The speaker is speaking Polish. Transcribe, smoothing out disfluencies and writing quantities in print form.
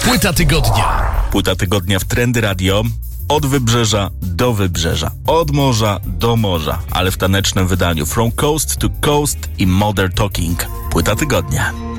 Płyta tygodnia. Płyta tygodnia w Trendy Radio. Od wybrzeża do wybrzeża, od morza do morza, ale w tanecznym wydaniu From Coast to Coast i Modern Talking. Płyta tygodnia.